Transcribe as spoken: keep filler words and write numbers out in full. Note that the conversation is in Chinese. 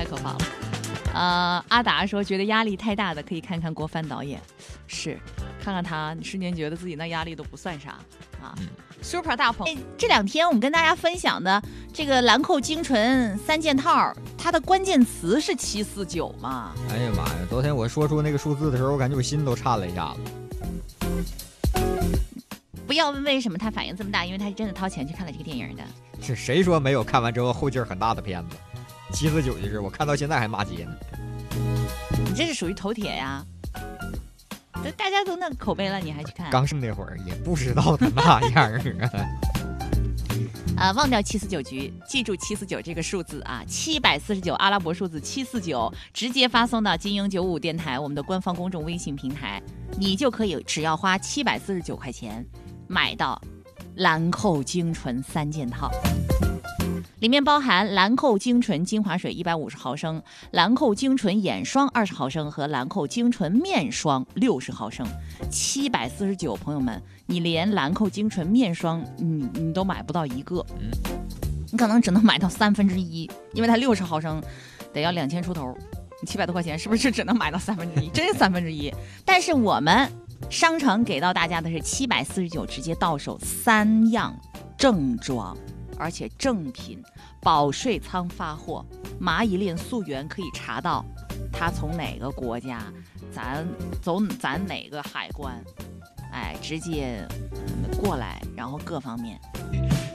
太可怕了。呃，阿达说觉得压力太大的可以看看郭帆导演，是看看他，你瞬间觉得自己那压力都不算啥啊。嗯、Super 大鹏，这两天我们跟大家分享的这个兰蔻精纯三件套，它的关键词是七四九嘛？ 哎呀妈呀！昨天我说出那个数字的时候，我感觉我心都颤了一下子。 不要问为什么他反应这么大，因为他是真的掏钱去看了这个电影的。 是谁说没有看完之后后劲儿很大的片子？七四九就是我看到现在还骂街呢。 你这是属于头铁呀！大家都那个口碑了，你还去看？ 刚上那会儿也不知道他那样啊。 呃，忘掉七四九局，记住七四九这个数字啊，七百四十九阿拉伯数字七四九，直接发送到金鹰九五电台我们的官方公众微信平台，你就可以只要花七百四十九块钱买到兰蔻精纯三件套。里面包含兰蔻精纯精华水一百五十毫升、兰蔻精纯眼霜二十毫升和兰蔻精纯面霜六十毫升，七百四十九。朋友们，你连兰蔻精纯面霜你你都买不到一个，你可能只能买到三分之一，因为它六十毫升得要两千出头，你七百多块钱是不是只能买到三分之一？真是三分之一。但是我们商城给到大家的是七百四十九，直接到手三样正装。而且正品，保税仓发货，蚂蚁链溯源可以查到它从哪个国家，咱走咱哪个海关，哎，直接过来，然后各方面。